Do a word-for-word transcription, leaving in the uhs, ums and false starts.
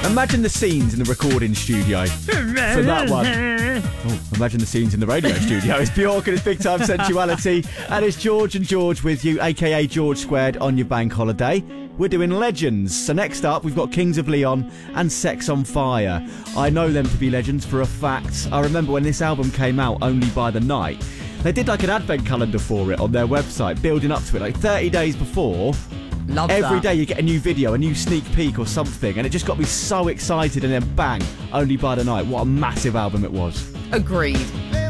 Imagine the scenes in the recording studio for that one. Oh, imagine the scenes in the radio studio. It's Bjork and it's Big Time Sensuality. And it's George and George with you, a k a. George Squared, on your bank holiday. We're doing legends. So next up, we've got Kings of Leon and Sex on Fire. I know them to be legends for a fact. I remember when this album came out, Only by the Night, they did like an advent calendar for it on their website, building up to it, like thirty days before. Love Every that. day you get a new video, a new sneak peek or something, and it just got me so excited, and then bang, Only by the Night. What a massive album it was. Agreed.